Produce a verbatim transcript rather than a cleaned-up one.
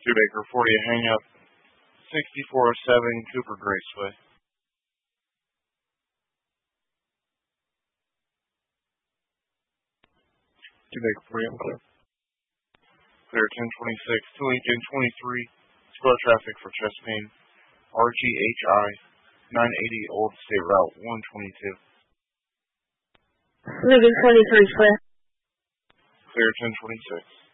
Two Baker forty, hang up. sixty-four oh seven, Cooper Graceway. Two Baker forty, I'm clear. Clear ten twenty-six, to Lincoln twenty-three, slow traffic for chest pain. R G H I, nine eighty Old State Route one twenty-two. Lincoln twenty-three, clear. Clear ten twenty-six.